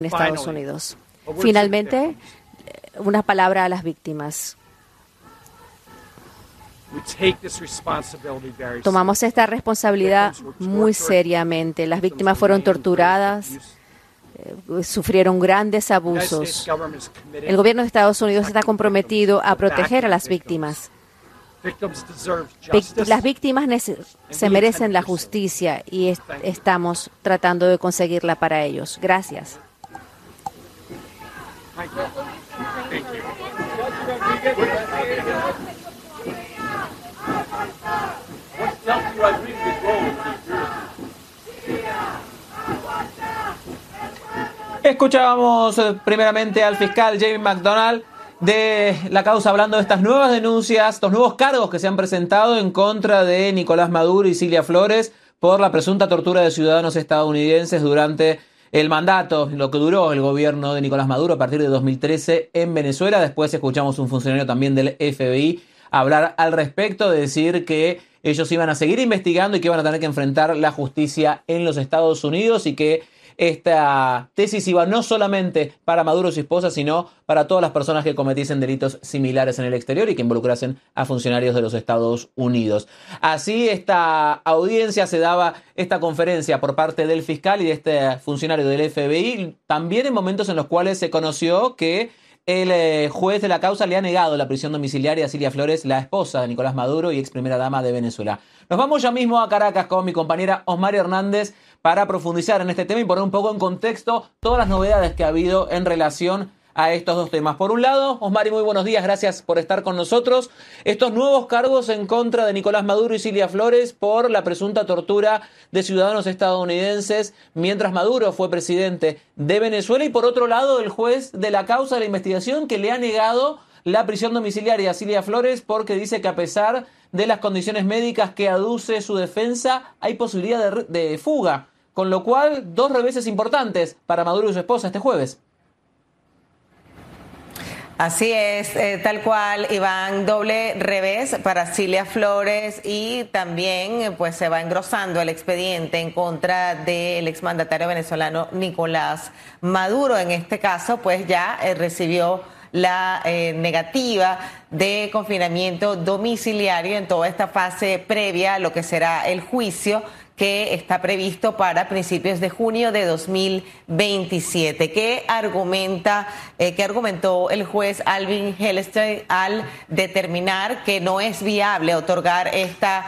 en Estados Unidos. Finalmente, una palabra a las víctimas. Tomamos esta responsabilidad muy seriamente. Las víctimas fueron torturadas, sufrieron grandes abusos. El gobierno de Estados Unidos está comprometido a proteger a las víctimas. Las víctimas se merecen la justicia y estamos tratando de conseguirla para ellos. Gracias. Escuchábamos primeramente al fiscal Jamie McDonald de la causa hablando de estas nuevas denuncias, estos nuevos cargos que se han presentado en contra de Nicolás Maduro y Cilia Flores por la presunta tortura de ciudadanos estadounidenses durante el mandato, lo que duró el gobierno de Nicolás Maduro a partir de 2013 en Venezuela. Después escuchamos un funcionario también del FBI hablar al respecto, de decir que ellos iban a seguir investigando y que iban a tener que enfrentar la justicia en los Estados Unidos y que esta tesis iba no solamente para Maduro y su esposa, sino para todas las personas que cometiesen delitos similares en el exterior y que involucrasen a funcionarios de los Estados Unidos. Así, esta audiencia se daba, esta conferencia por parte del fiscal y de este funcionario del FBI, también en momentos en los cuales se conoció que el juez de la causa le ha negado la prisión domiciliaria a Cilia Flores, la esposa de Nicolás Maduro y ex primera dama de Venezuela. Nos vamos ya mismo a Caracas con mi compañera Osmari Hernández para profundizar en este tema y poner un poco en contexto todas las novedades que ha habido en relación a estos dos temas. Por un lado, Osmari, muy buenos días, gracias por estar con nosotros. Estos nuevos cargos en contra de Nicolás Maduro y Cilia Flores por la presunta tortura de ciudadanos estadounidenses mientras Maduro fue presidente de Venezuela. Y por otro lado, el juez de la causa de la investigación que le ha negado la prisión domiciliaria a Cilia Flores porque dice que a pesar de las condiciones médicas que aduce su defensa, hay posibilidad de fuga. Con lo cual, dos reveses importantes para Maduro y su esposa este jueves. Así es, tal cual, Iván, doble revés para Cilia Flores y también pues se va engrosando el expediente en contra del exmandatario venezolano Nicolás Maduro. En este caso, pues ya recibió la negativa de confinamiento domiciliario en toda esta fase previa a lo que será el juicio que está previsto para principios de junio de 2027. ¿Qué argumentó el juez Alvin Hellerstein al determinar que no es viable otorgar esta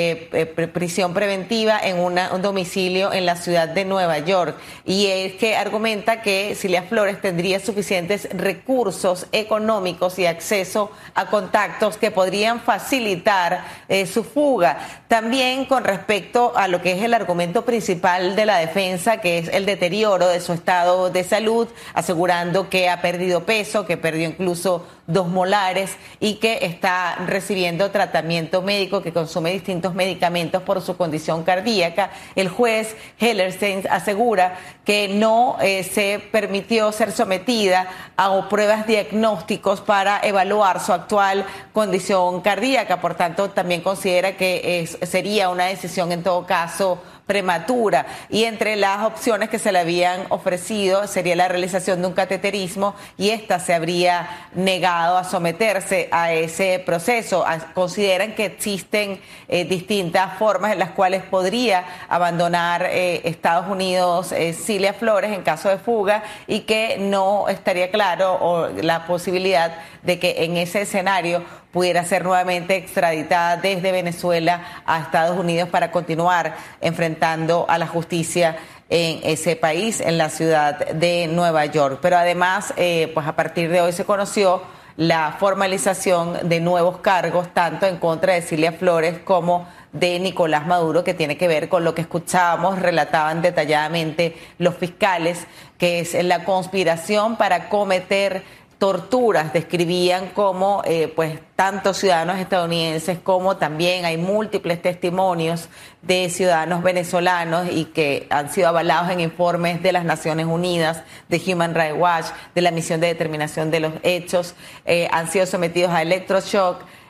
prisión preventiva en un domicilio en la ciudad de Nueva York? Y es que argumenta que Cilia Flores tendría suficientes recursos económicos y acceso a contactos que podrían facilitar su fuga. También con respecto a lo que es el argumento principal de la defensa, que es el deterioro de su estado de salud, asegurando que ha perdido peso, que perdió incluso 2 molares y que está recibiendo tratamiento médico, que consume distintos medicamentos por su condición cardíaca. El juez Hellerstein asegura que no se permitió ser sometida a pruebas diagnósticos para evaluar su actual condición cardíaca. Por tanto, también considera que sería una decisión en todo caso prematura, y entre las opciones que se le habían ofrecido sería la realización de un cateterismo y esta se habría negado a someterse a ese proceso. Consideran que existen distintas formas en las cuales podría abandonar Estados Unidos Cilia Flores en caso de fuga y que no estaría claro la posibilidad de que en ese escenario pudiera ser nuevamente extraditada desde Venezuela a Estados Unidos para continuar enfrentando a la justicia en ese país, en la ciudad de Nueva York. Pero además, pues a partir de hoy se conoció la formalización de nuevos cargos, tanto en contra de Cilia Flores como de Nicolás Maduro, que tiene que ver con lo que escuchábamos, relataban detalladamente los fiscales, que es la conspiración para cometer torturas. Describían como pues tanto ciudadanos estadounidenses como también hay múltiples testimonios de ciudadanos venezolanos y que han sido avalados en informes de las Naciones Unidas, de Human Rights Watch, de la Misión de Determinación de los Hechos, han sido sometidos a electroshock,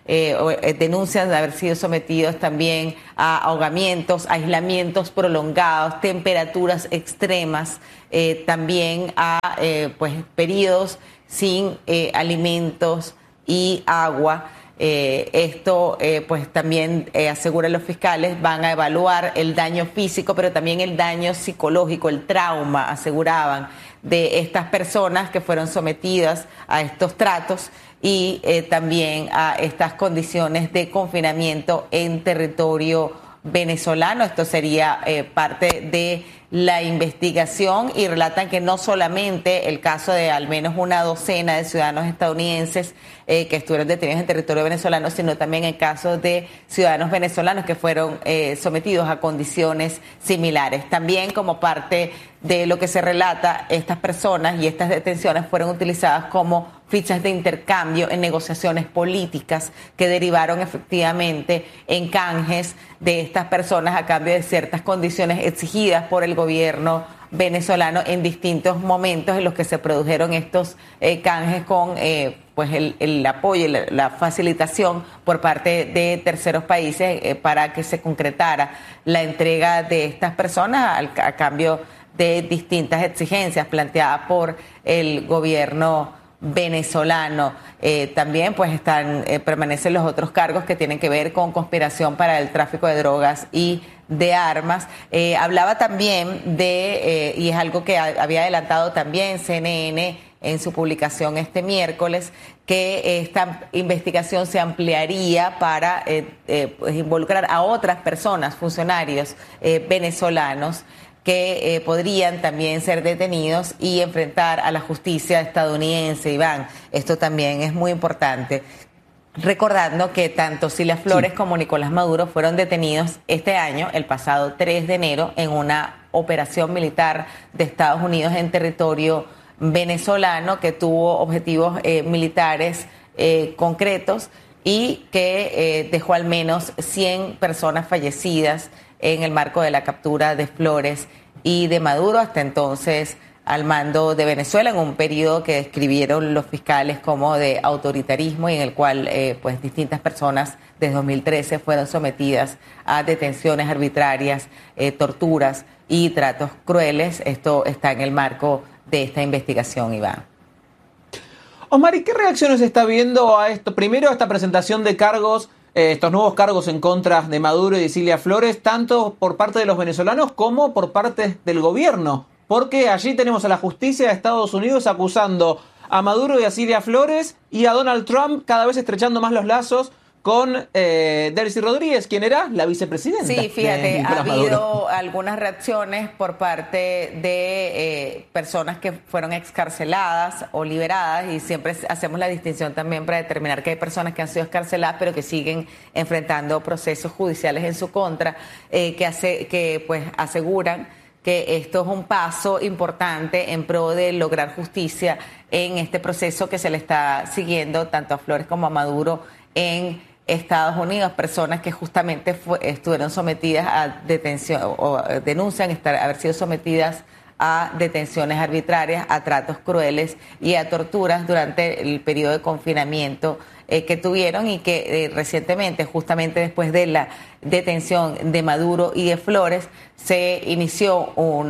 denuncias de haber sido sometidos también a ahogamientos, aislamientos prolongados, temperaturas extremas, también a pues periodos sin alimentos y agua. Esto pues también aseguran los fiscales, van a evaluar el daño físico, pero también el daño psicológico, el trauma, aseguraban, de estas personas que fueron sometidas a estos tratos y también a estas condiciones de confinamiento en territorio venezolano. Esto sería parte de la investigación y relatan que no solamente el caso de al menos una docena de ciudadanos estadounidenses que estuvieron detenidos en territorio venezolano, sino también el caso de ciudadanos venezolanos que fueron sometidos a condiciones similares. También como parte de lo que se relata, estas personas y estas detenciones fueron utilizadas como fichas de intercambio en negociaciones políticas que derivaron efectivamente en canjes de estas personas a cambio de ciertas condiciones exigidas por el gobierno venezolano en distintos momentos en los que se produjeron estos canjes con pues el apoyo y la facilitación por parte de terceros países para que se concretara la entrega de estas personas a cambio de distintas exigencias planteadas por el gobierno venezolano. También pues permanecen los otros cargos que tienen que ver con conspiración para el tráfico de drogas y de armas. Hablaba también de, y es algo que había adelantado también CNN en su publicación este miércoles, que esta investigación se ampliaría para pues involucrar a otras personas, funcionarios venezolanos, que podrían también ser detenidos y enfrentar a la justicia estadounidense. Iván, esto también es muy importante. Recordando que tanto Cilia Flores como Nicolás Maduro fueron detenidos este año, el pasado 3 de enero, en una operación militar de Estados Unidos en territorio venezolano que tuvo objetivos militares concretos y que dejó al menos 100 personas fallecidas en el marco de la captura de Flores y de Maduro, hasta entonces al mando de Venezuela, en un periodo que describieron los fiscales como de autoritarismo y en el cual pues distintas personas desde 2013 fueron sometidas a detenciones arbitrarias, torturas y tratos crueles. Esto está en el marco de esta investigación, Iván. Osmar, ¿y qué reacciones está viendo a esto? Primero, a esta presentación de cargos, estos nuevos cargos en contra de Maduro y de Cilia Flores, tanto por parte de los venezolanos como por parte del gobierno, porque allí tenemos a la justicia de Estados Unidos acusando a Maduro y a Cilia Flores y a Donald Trump cada vez estrechando más los lazos con Delcy Rodríguez, quien era la vicepresidenta. Sí, fíjate, ha habido Maduro. algunas reacciones por parte de personas que fueron excarceladas o liberadas, y siempre hacemos la distinción también para determinar que hay personas que han sido excarceladas pero que siguen enfrentando procesos judiciales en su contra, que pues aseguran que esto es un paso importante en pro de lograr justicia en este proceso que se le está siguiendo tanto a Flores como a Maduro en Estados Unidos, personas que justamente estuvieron sometidas a detención o denuncian haber sido sometidas a detenciones arbitrarias, a tratos crueles y a torturas durante el periodo de confinamiento que tuvieron, y que recientemente, justamente después de la detención de Maduro y de Flores, se inició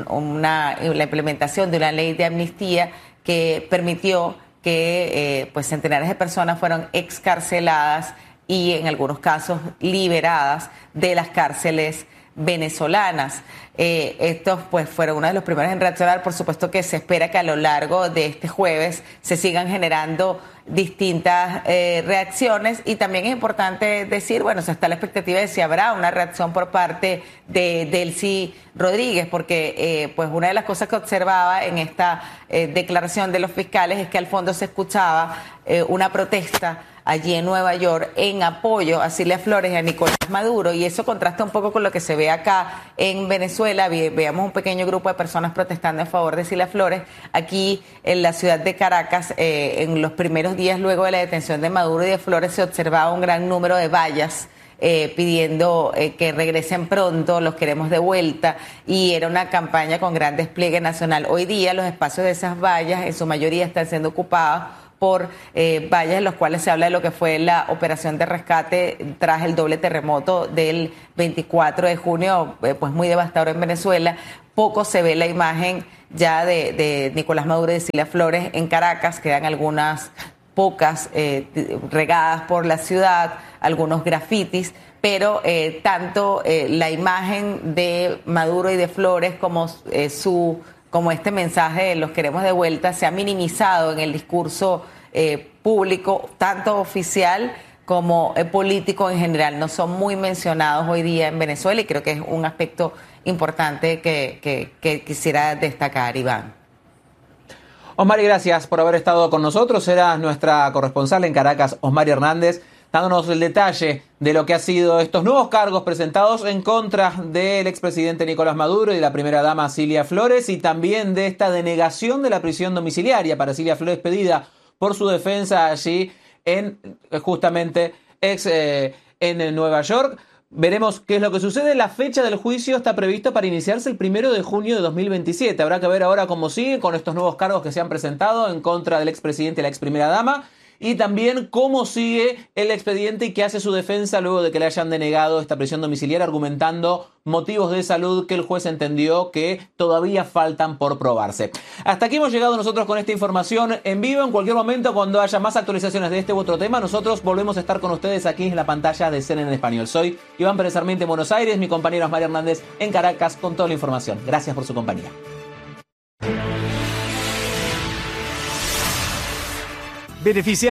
la implementación de una ley de amnistía que permitió que pues centenares de personas fueron excarceladas y en algunos casos liberadas de las cárceles venezolanas. Estos pues fueron uno de los primeros en reaccionar. Por supuesto que se espera que a lo largo de este jueves se sigan generando distintas reacciones, y también es importante decir, bueno, se está la expectativa de si habrá una reacción por parte de Delcy Rodríguez, porque pues una de las cosas que observaba en esta declaración de los fiscales es que al fondo se escuchaba una protesta allí en Nueva York en apoyo a Cilia Flores y a Nicolás Maduro, y eso contrasta un poco con lo que se ve acá en Venezuela. Veamos un pequeño grupo de personas protestando en favor de Cilia Flores. Aquí en la ciudad de Caracas, en los primeros días luego de la detención de Maduro y de Flores, se observaba un gran número de vallas pidiendo que regresen pronto, los queremos de vuelta, y era una campaña con gran despliegue nacional. Hoy día los espacios de esas vallas en su mayoría están siendo ocupados por vallas en los cuales se habla de lo que fue la operación de rescate tras el doble terremoto del 24 de junio, pues muy devastador en Venezuela. Poco se ve la imagen ya de Nicolás Maduro y de Cilia Flores en Caracas, quedan algunas pocas regadas por la ciudad, algunos grafitis, pero tanto la imagen de Maduro y de Flores como este mensaje de los queremos de vuelta se ha minimizado en el discurso público, tanto oficial como político en general. No son muy mencionados hoy día en Venezuela y creo que es un aspecto importante que quisiera destacar, Iván. Osmari, gracias por haber estado con nosotros. Era nuestra corresponsal en Caracas, Osmari Hernández, dándonos el detalle de lo que ha sido estos nuevos cargos presentados en contra del expresidente Nicolás Maduro y de la primera dama Cilia Flores, y también de esta denegación de la prisión domiciliaria para Cilia Flores pedida por su defensa allí en Nueva York. Veremos qué es lo que sucede. La fecha del juicio está prevista para iniciarse el 1 de junio de 2027. Habrá que ver ahora cómo sigue con estos nuevos cargos que se han presentado en contra del expresidente y la ex primera dama, y también cómo sigue el expediente y qué hace su defensa luego de que le hayan denegado esta prisión domiciliaria, argumentando motivos de salud que el juez entendió que todavía faltan por probarse. Hasta aquí hemos llegado nosotros con esta información en vivo. En cualquier momento, cuando haya más actualizaciones de este u otro tema, nosotros volvemos a estar con ustedes aquí en la pantalla de CNN en Español. Soy Iván Pérez Sarmiento en Buenos Aires, mi compañero Osmari Hernández en Caracas con toda la información. Gracias por su compañía. Beneficia